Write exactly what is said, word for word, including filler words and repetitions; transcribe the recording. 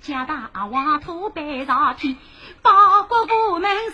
家大瓦土背上天，包裹我们